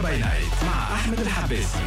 باي نايت مع أحمد الحباسي.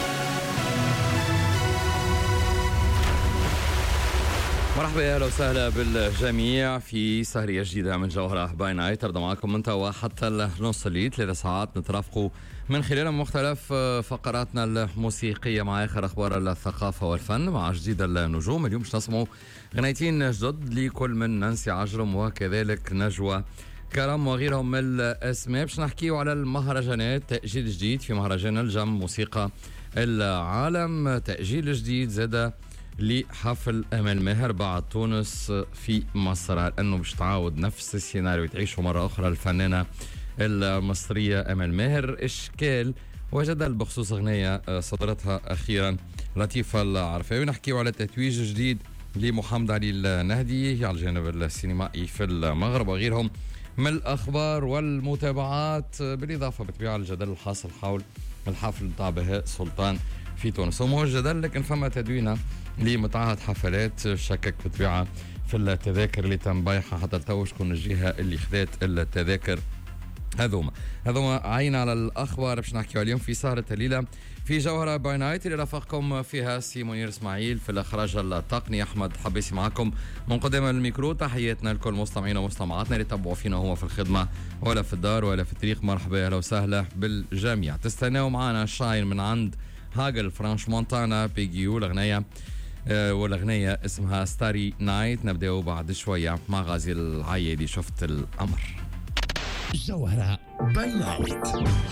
مرحبا، اهلا وسهلا بالجميع في سهرية جديدة من جوهرة باي نايت. ارضى معكم من توا حتى النص الليل، 3 ساعات نترافقوا من خلال مختلف فقراتنا الموسيقية مع اخر اخبار الثقافة والفن مع جديد النجوم. اليوم باش نسمعوا غنيتين جدد لكل من نانسي عجرم وكذلك نجوى كرم وغيرهم من الاسماء. باش نحكيوا على المهرجانات، تأجيل جديد في مهرجان الجم موسيقى العالم، تأجيل جديد زاد لحفل أمل ماهر بعد تونس في مصر، لأنه مش تعاود نفس السيناريو تعيشه مرة أخرى الفنانة المصرية أمل ماهر. إشكال وجدل بخصوص أغنية صدرتها أخيرا لطيفة العرفاوي. نحكيو على تتويج جديد لمحمد علي النهدي على الجانب السينمائي في المغرب وغيرهم من الأخبار والمتابعات، بالإضافة بطبيعة الجدل الحاصل حول الحفل بتاع بهاء سلطان في تونس. ومو جدل لكن فما تدوينة لمتعهد حفلات شكك بطبيعة في التذاكر اللي تم بايعها حتى لتو شكون الجهة اللي خذت التذاكر هذوما عين على الأخبار باش نحكيو اليوم في سهرة الليلة في جوهرة باي نايت اللي رافقكم فيها سي منير اسماعيل، في الإخراج التقني أحمد حبيسي معكم من قدام الميكرو. تحياتنا لكل مستمعين ومستمعاتنا اللي تابعوا فينا هما في الخدمة ولا في الدار ولا في الطريق. مرحبا أهلا وسهلا بالجميع. تستناو معنا شاين من عند هاجل فرانش مونتانا بيجيو الأغنية والأغنية اسمها ستاري نايت. نبدأ بعد شوية مع غازي العيادي شفت القمر. جوهرة باي نايت.